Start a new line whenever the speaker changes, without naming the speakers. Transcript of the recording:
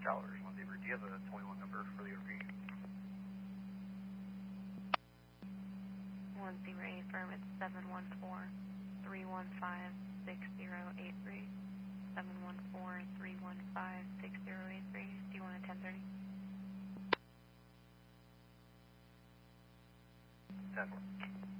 Travelers, 1 Zebra. Do you have a 21 number for the RV?
1 Zebra affirm, it's 714-315-6083. 714-315-6083. Do you want a 1030?
10.